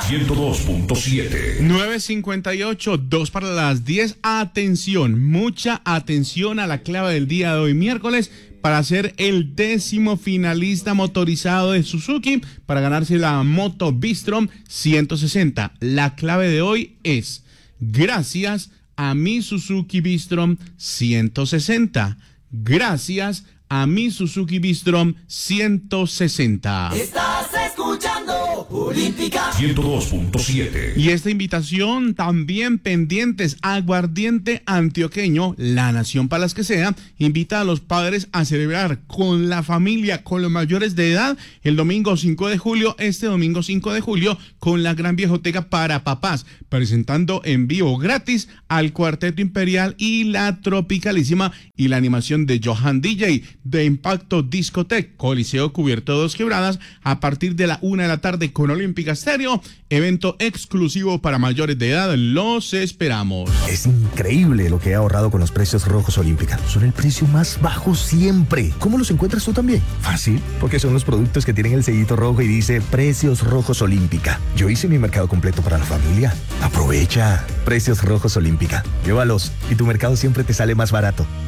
102.7. 9:58, 2 para las 10. Atención, mucha atención a la clave del día de hoy, miércoles, para ser el 10º finalista motorizado de Suzuki para ganarse la moto Bistrom 160. La clave de hoy es: gracias a mi Suzuki Bistrom 160. Gracias a mi Suzuki Bistrom 160. Estás escuchando Olímpica 102.7. Y esta invitación también pendientes: Aguardiente Antioqueño, la nación para las que sea, invita a los padres a celebrar con la familia, con los mayores de edad, el domingo 5 de julio, este domingo 5 de julio, con la Gran Viejoteca para papás, presentando en vivo gratis al Cuarteto Imperial y la Tropicalísima y la animación de Johan DJ de Impacto Discotech, Coliseo Cubierto de Dos Quebradas, a partir de la 1 de la tarde con Olímpica Stereo, evento exclusivo para mayores de edad. Los esperamos. Es increíble lo que he ahorrado con los precios rojos Olímpica. Son el precio más bajo siempre. ¿Cómo los encuentras tú también? Fácil, porque son los productos que tienen el sellito rojo y dice Precios Rojos Olímpica. Yo hice mi mercado completo para la familia. Aprovecha. Precios Rojos Olímpica. Llévalos y tu mercado siempre te sale más barato.